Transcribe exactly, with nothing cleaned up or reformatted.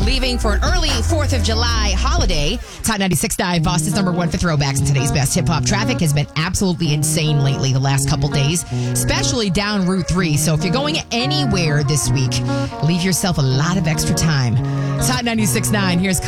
leaving for an early fourth of July holiday. It's Hot ninety-six point nine, Boston's number one for throwbacks in today's best hip-hop. Traffic has been absolutely insane lately the last couple days, especially down Route three. So if you're going anywhere this week, leave yourself a lot of extra time. It's Hot ninety-six point nine. Here's